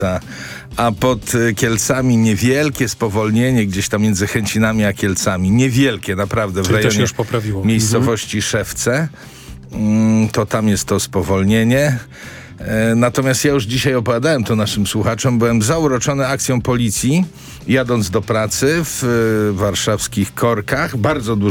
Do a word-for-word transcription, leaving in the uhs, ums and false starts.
Ta. A pod y, Kielcami niewielkie spowolnienie gdzieś tam między Chęcinami a Kielcami. Niewielkie, naprawdę. W Czyli to rejonie się już poprawiło. miejscowości mhm. Szewce. Mm, to tam jest to spowolnienie. E, natomiast ja już dzisiaj opowiadałem to naszym słuchaczom. Byłem zauroczony akcją policji, jadąc do pracy w y, warszawskich korkach. Bardzo dużo